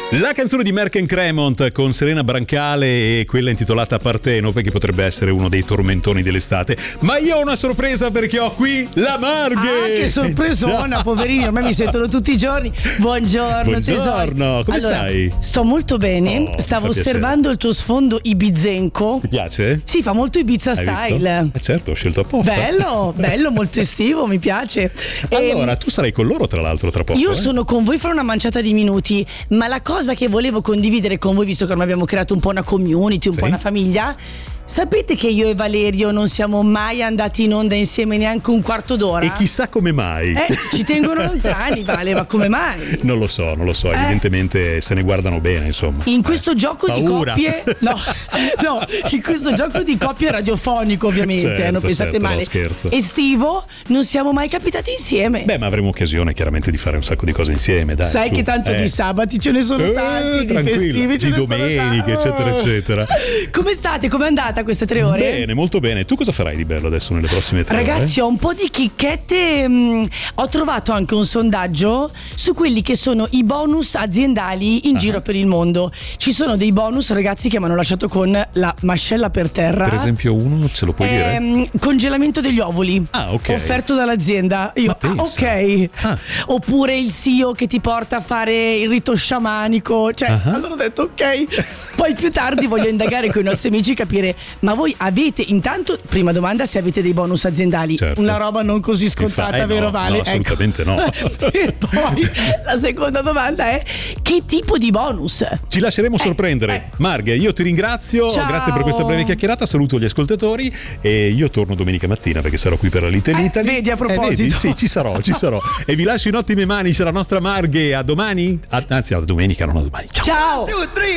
La canzone di Merck Cremont con Serena Brancale e quella intitolata Partenope, che potrebbe essere uno dei tormentoni dell'estate. Ma io ho una sorpresa perché ho qui la Marghe. Ah, che sorpresona, poverini, ormai mi sentono tutti i giorni. Buongiorno tesoro. Come stai? Sto molto bene. Stavo osservando il tuo sfondo ibizenco. Ti piace? Sì, fa molto Ibiza style. Certo, ho scelto apposta. Bello, molto estivo, mi piace. Allora, tu sarai con loro tra l'altro tra poco. Io sono con voi fra una manciata di minuti, ma la cosa che volevo condividere con voi, visto che ormai abbiamo creato un po' una community, un po' una famiglia. Sapete che io e Valerio non siamo mai andati in onda insieme neanche un quarto d'ora? E chissà come mai. Ci tengono lontani, Vale, ma come mai? Non lo so, evidentemente se ne guardano bene, insomma. In questo gioco di coppie, no, in questo gioco di coppie radiofonico, ovviamente, non pensate male. Scherzo. Estivo, non siamo mai capitati insieme. Beh, ma avremo occasione chiaramente di fare un sacco di cose insieme, dai. Sai che tanto di sabati ce ne sono tanti, di festivi ce ne sono tanti. Di domeniche, eccetera, eccetera. Come state? Com'è andata queste 3 ore? Bene, molto bene. Tu cosa farai di bello adesso nelle prossime 3 ore? Ragazzi, ho un po' di chicchette. Ho trovato anche un sondaggio su quelli che sono i bonus aziendali in giro per il mondo. Ci sono dei bonus, ragazzi, che mi hanno lasciato con la mascella per terra. Per esempio uno, ce lo puoi dire? Congelamento degli ovuli. Ok. Offerto dall'azienda. Io, ok. Oppure il CEO che ti porta a fare il rito sciamanico. Allora ho detto ok. Poi più tardi voglio indagare con i nostri amici, capire, ma voi avete, intanto, prima domanda, se avete dei bonus aziendali. Certo. Una roba non così scontata, vero Vale? No, assolutamente no. E poi la seconda domanda è: che tipo di bonus? Ci lasceremo sorprendere. Marghe, io ti ringrazio. Ciao. Grazie per questa breve chiacchierata. Saluto gli ascoltatori e io torno domenica mattina perché sarò qui per la Little Italy. Vedi, a proposito. Sì, ci sarò. E vi lascio in ottime mani. C'è la nostra Marghe. A domani? Anzi, a domenica, non a domani. Ciao. 2, 3